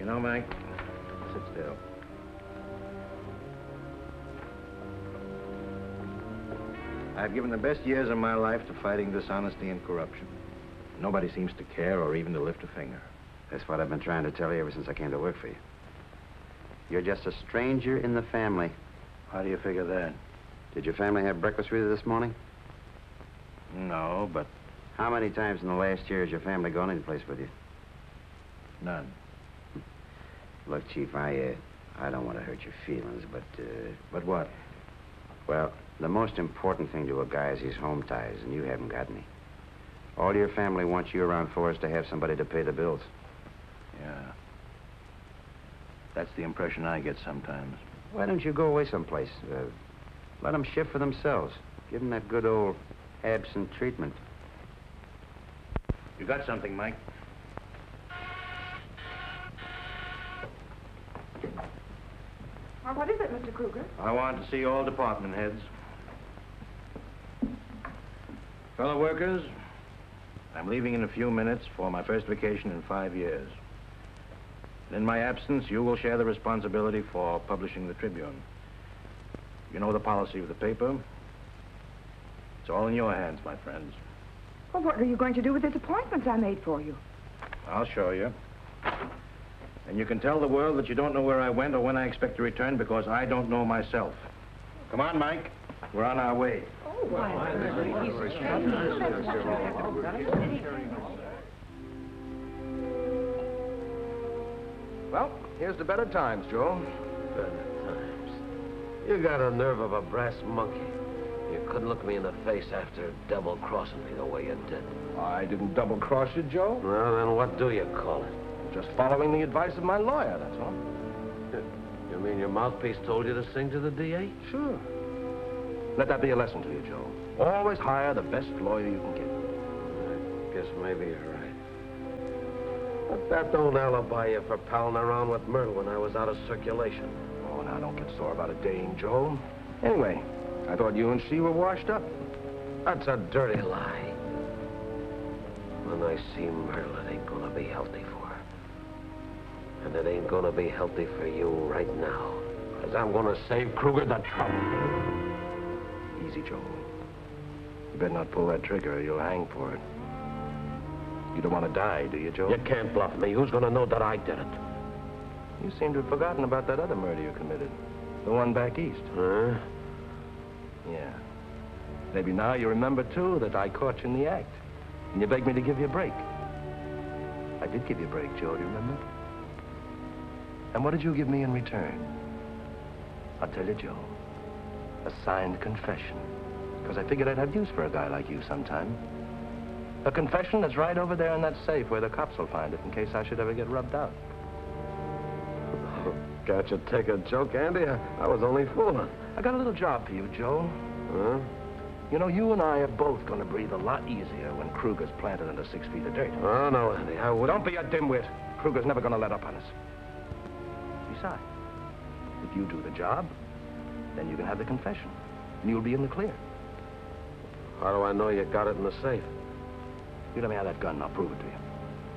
know, Mike, sit still. I've given the best years of my life to fighting dishonesty and corruption. Nobody seems to care or even to lift a finger. That's what I've been trying to tell you ever since I came to work for you. You're just a stranger in the family. How do you figure that? Did your family have breakfast with you this morning? No, but How many times in the last year has your family gone any place with you? none. Look, Chief, I don't want to hurt your feelings, but, But what? well, the most important thing to a guy is his home ties, and you haven't got any. All your family wants you around for is to have somebody to pay the bills. Yeah. That's the impression I get sometimes. Why don't you go away someplace? Let them shift for themselves. Give them that good old absent treatment. You got something, Mike? Well, what is it, Mr. Kruger? I want to see all department heads. Fellow workers, I'm leaving in a few minutes for my first vacation in 5 years. In my absence, you will share the responsibility for publishing the Tribune. You know the policy of the paper. It's all in your hands, my friends. Well, what are you going to do with this appointment I made for you? I'll show you. And you can tell the world that you don't know where I went or when I expect to return because I don't know myself. Come on, Mike. We're on our way. Well, here's to better times, Joe. Better times. You got a nerve of a brass monkey. You couldn't look me in the face after double-crossing me the way you did. I didn't double-cross you, Joe. Well, then what do you call it? Just following the advice of my lawyer, that's all. You mean your mouthpiece told you to sing to the DA? Sure. Let that be a lesson to you, Joe. Always hire the best lawyer you can get. I guess maybe you're right. But that don't alibi you for palling around with Myrtle when I was out of circulation. Oh, now, don't get sore about a dame, Joe. Anyway, I thought you and she were washed up. That's a dirty lie. When I see Myrtle, it ain't gonna be healthy for her. And it ain't gonna be healthy for you right now. Because I'm gonna save Kruger the trouble. Easy, Joe. You better not pull that trigger or you'll hang for it. You don't want to die, do you, Joe? You can't bluff me. Who's gonna know that I did it? You seem to have forgotten about that other murder you committed. The one back east. Huh? Yeah. Maybe now you remember, too, that I caught you in the act. And you begged me to give you a break. I did give you a break, Joe, do you remember? And what did you give me in return? I'll tell you, Joe. A signed confession. Because I figured I'd have use for a guy like you sometime. A confession that's right over there in that safe where the cops will find it in case I should ever get rubbed out. Can't you take a joke, Andy? I was only fooling. I got a little job for you, Joe. Huh? You know, you and I are both going to breathe a lot easier when Kruger's planted under 6 feet of dirt. Oh, no, Andy, I wouldn't. Don't be a dimwit. Kruger's never going to let up on us. Besides, if you do the job, then you can have the confession, and you'll be in the clear. How do I know you got it in the safe? You let me have that gun, and I'll prove it to you.